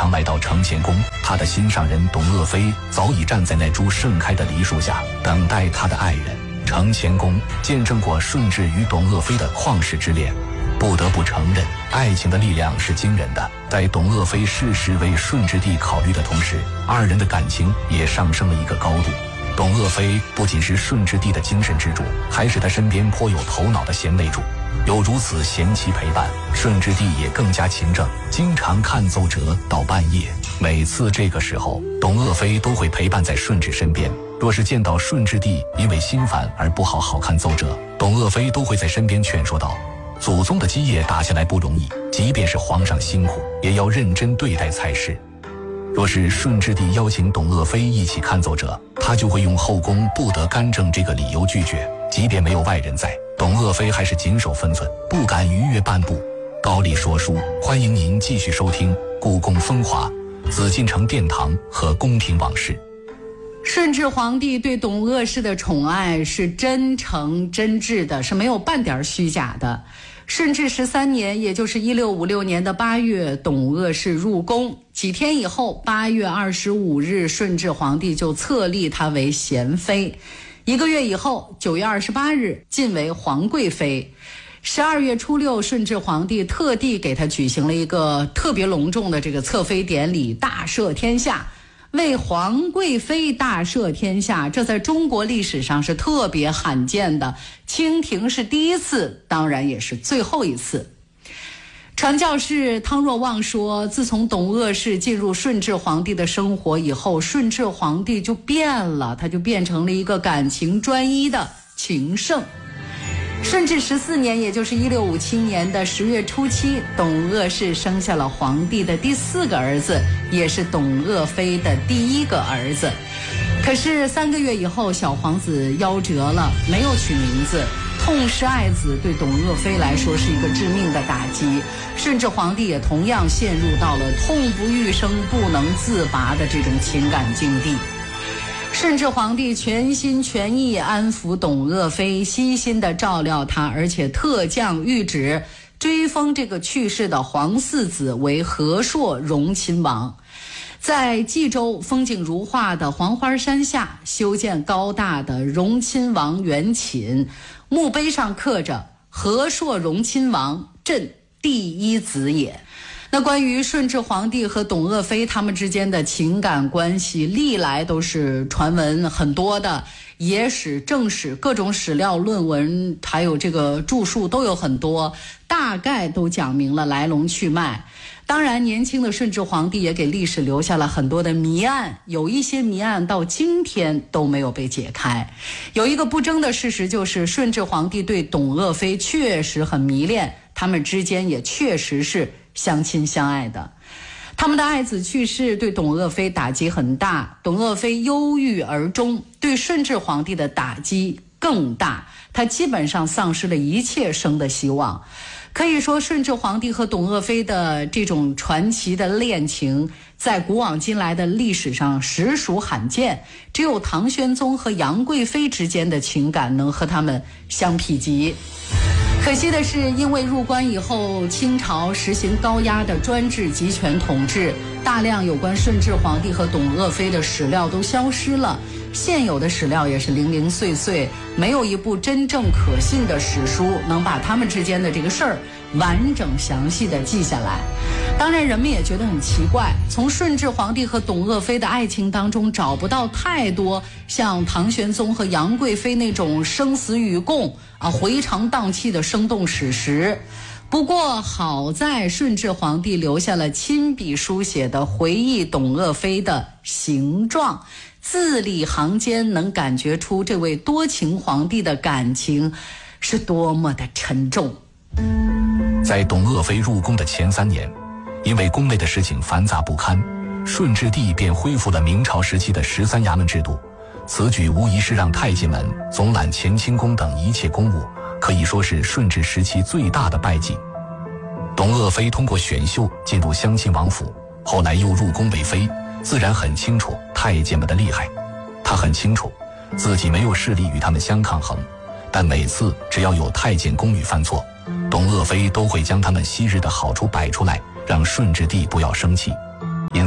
堂来到承乾宫，他的心上人董鄂妃早已站在那株盛开的梨树下，等待他的爱人。承乾宫见证过顺治与董鄂妃的旷世之恋，不得不承认，爱情的力量是惊人的。在董鄂妃事事为顺治帝考虑的同时，二人的感情也上升了一个高度。董鄂妃不仅是顺治帝的精神支柱，还是他身边颇有头脑的贤内助。有如此贤妻陪伴，顺治帝也更加勤政，经常看奏折到半夜。每次这个时候，董鄂妃都会陪伴在顺治身边。若是见到顺治帝因为心烦而不好看奏折，董鄂妃都会在身边劝说道：祖宗的基业打下来不容易，即便是皇上辛苦，也要认真对待才是。若是顺治帝邀请董鄂妃一起看奏折，他就会用后宫不得干政这个理由拒绝。即便没有外人在，董鄂妃还是谨守分寸，不敢逾越半步。高丽说书，欢迎您继续收听故宫风华、紫禁城殿堂和宫廷往事。 顺治皇帝对董鄂氏的宠爱是真诚真挚的，是没有半点虚假的。顺治13年，也就是1656年的8月，董鄂氏入宫。几天以后，8月25日，顺治皇帝就册立她为贤妃。1个月以后，9月28日，晋为皇贵妃。12月初6，顺治皇帝特地给她举行了一个特别隆重的这个册妃典礼，大赦天下。为皇贵妃大赦天下，这在中国历史上是特别罕见的。清廷是第一次，当然也是最后一次。传教士汤若望说，自从董鄂氏进入顺治皇帝的生活以后，顺治皇帝就变了，他就变成了一个感情专一的情圣。顺治14年，也就是1657年的10月初7，董鄂氏生下了皇帝的第4个儿子，也是董鄂妃的第1个儿子。可是3个月以后，小皇子夭折了，没有取名字。痛失爱子对董鄂妃来说是一个致命的打击，顺治皇帝也同样陷入到了痛不欲生、不能自拔的这种情感境地。顺治皇帝全心全意安抚董鄂妃，悉心地照料她，而且特降谕旨追封这个去世的皇四子为和硕荣亲王。在冀州风景如画的黄花山下修建高大的荣亲王园寝，墓碑上刻着和硕荣亲王，朕第一子也。那关于顺治皇帝和董鄂妃他们之间的情感关系，历来都是传闻很多的，野史、正史、各种史料、论文，还有这个著述都有很多，大概都讲明了来龙去脉。当然，年轻的顺治皇帝也给历史留下了很多的谜案，有一些谜案到今天都没有被解开。有一个不争的事实就是，顺治皇帝对董鄂妃确实很迷恋，他们之间也确实是相亲相爱的。他们的爱子去世对董鄂妃打击很大，董鄂妃忧郁而终，对顺治皇帝的打击更大，他基本上丧失了一切生的希望。可以说，顺治皇帝和董鄂妃的这种传奇的恋情，在古往今来的历史上实属罕见，只有唐玄宗和杨贵妃之间的情感能和他们相匹敌。可惜的是，因为入关以后，清朝实行高压的专制集权统治，大量有关顺治皇帝和董鄂妃的史料都消失了，现有的史料也是零零碎碎，没有一部真正可信的史书能把他们之间的这个事儿完整详细的记下来。当然，人们也觉得很奇怪，从顺治皇帝和董鄂妃的爱情当中找不到太多像唐玄宗和杨贵妃那种生死与共回肠荡气的生动史实。不过好在顺治皇帝留下了亲笔书写的回忆董鄂妃的形状，字里行间能感觉出这位多情皇帝的感情是多么的沉重。 在董鄂妃入宫的前3年，因为宫内的事情繁杂不堪，顺治帝便恢复了明朝时期的13衙门制度。此举无疑是让太监们总揽乾清宫等一切公务，可以说是顺治时期最大的败绩。董鄂妃通过选秀进入襄亲王府，后来又入宫为妃，自然很清楚太监们的厉害。他很清楚自己没有势力与他们相抗衡，但每次只要有太监宫女犯错，董鄂妃都会将他们昔日的好处摆出来，让顺治帝不要生气。因此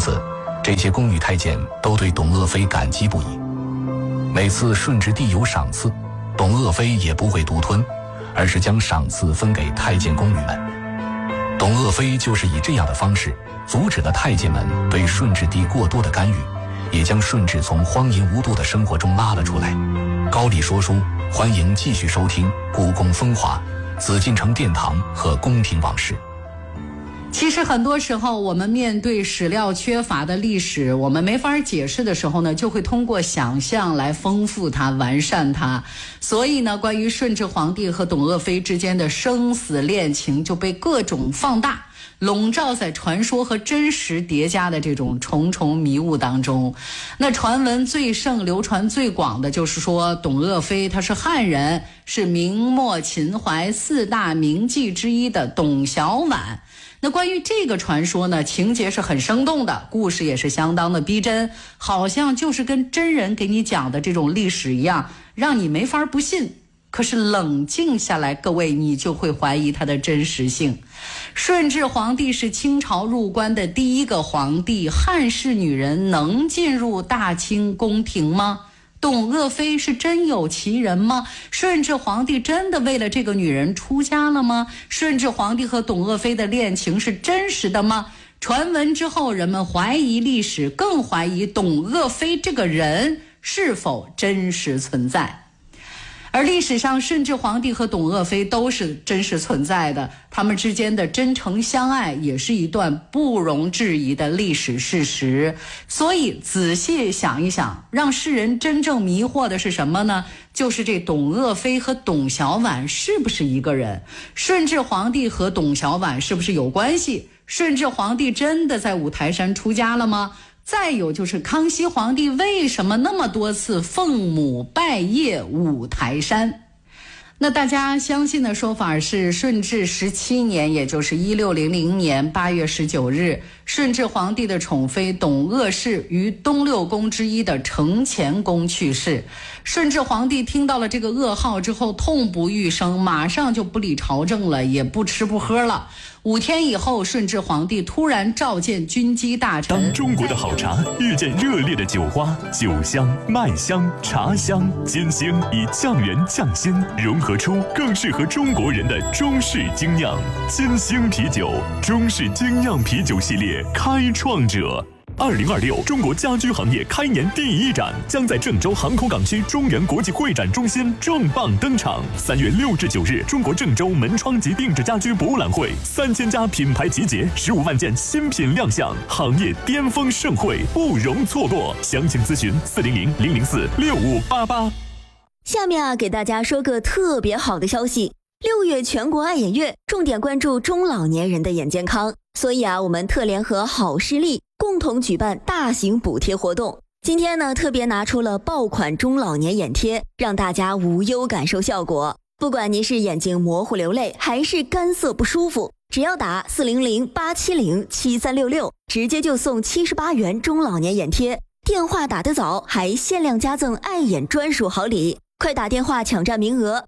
此，这些宫女太监都对董鄂妃感激不已。每次顺治帝有赏赐，董鄂妃也不会独吞，而是将赏赐分给太监宫女们。董鄂妃就是以这样的方式阻止了太监们对顺治帝过多的干预，也将顺治从荒淫无度的生活中拉了出来。高丽说书，欢迎继续收听《故宫风华》、紫禁城殿堂和宫廷往事。 其实很多时候我们面对史料缺乏的历史，我们没法解释的时候呢，就会通过想象来丰富它、完善它。所以呢，关于顺治皇帝和董鄂妃之间的生死恋情就被各种放大，笼罩在传说和真实叠加的这种重重迷雾当中。那传闻最盛、流传最广的就是说，董鄂妃她是汉人，是明末秦淮4大名妓之一的董小宛。那关于这个传说呢，情节是很生动的，故事也是相当的逼真，好像就是跟真人给你讲的这种历史一样，让你没法不信。可是冷静下来，各位，你就会怀疑它的真实性。顺治皇帝是清朝入关的第一个皇帝，汉室女人能进入大清宫廷吗？董鄂妃是真有其人吗？顺治皇帝真的为了这个女人出家了吗？顺治皇帝和董鄂妃的恋情是真实的吗？传闻之后，人们怀疑历史，更怀疑董鄂妃这个人是否真实存在。而历史上，顺治皇帝和董鄂妃都是真实存在的，他们之间的真诚相爱也是一段不容置疑的历史事实。所以仔细想一想，让世人真正迷惑的是什么呢？就是这董鄂妃和董小宛是不是一个人？顺治皇帝和董小宛是不是有关系？顺治皇帝真的在五台山出家了吗？再有就是康熙皇帝为什么那么多次奉母拜谒五台山？那大家相信的说法是，顺治17年，也就是1600年8月19日，顺治皇帝的宠妃董鄂氏于东六宫之一的承乾宫去世。顺治皇帝听到了这个噩耗之后，痛不欲生，马上就不理朝政了，也不吃不喝了。5天以后，顺治皇帝突然召见军机大臣。 当中国的好茶遇见热烈的酒花，酒香、麦香、茶香、金星以酱圆酱鲜融合出更适合中国人的中式精酿。金星啤酒，中式精酿啤酒系列开创者。2026中国家居行业开年第一展将在郑州航空港区中原国际会展中心重磅登场。3月6至9日，中国郑州门窗及定制家居博览会，3000家品牌集结，15万件新品亮相，行业巅峰盛会不容错过。详情咨询400-004-6588。 下面给大家说个特别好的消息，6月全国爱眼月，重点关注中老年人的眼健康，所以我们特联合好视力共同举办大型补贴活动。今天呢，特别拿出了爆款中老年眼贴，让大家无忧感受效果。不管您是眼睛模糊流泪，还是干涩不舒服，只要打400-870-7366，直接就送78元中老年眼贴。电话打得早，还限量加赠爱眼专属好礼，快打电话抢占名额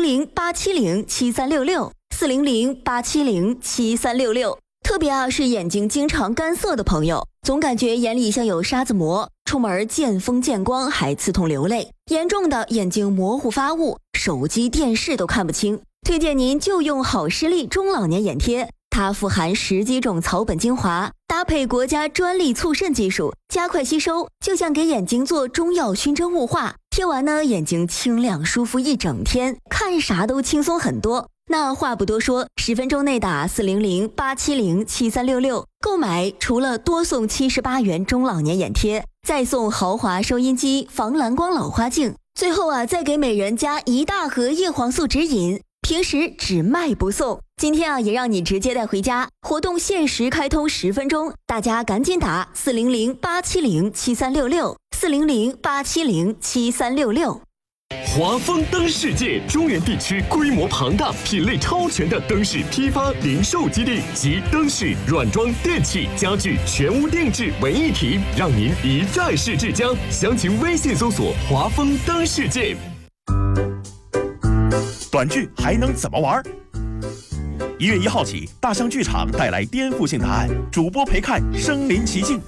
，400-870-7366。400-870-7366。特别是眼睛经常干涩的朋友，总感觉眼里像有沙子膜，出门见风见光还刺痛流泪，严重的眼睛模糊发雾，手机电视都看不清，推荐您就用好视力中老年眼贴。它富含10几种草本精华，搭配国家专利促渗技术，加快吸收，就像给眼睛做中药熏蒸雾化。贴完呢，眼睛清亮舒服一整天，看啥都轻松很多。那话不多说，10分钟内打400-870-7366，购买除了多送78元中老年眼贴，再送豪华收音机、防蓝光老花镜，最后再给每人加1大盒叶黄素指引，平时只卖不送。今天也让你直接带回家，活动限时开通10分钟，大家赶紧打400-870-7366 400-870-7366。 华丰灯世界中原地区规模庞大、品类超全的灯饰批发零售基地，集灯饰、软装、电器、家具全屋定制为一体，让您一站式至江。详情微信搜索华丰灯世界。 短剧还能怎么玩？1月1号起，大象剧场带来颠覆性答案，主播陪看身临其境。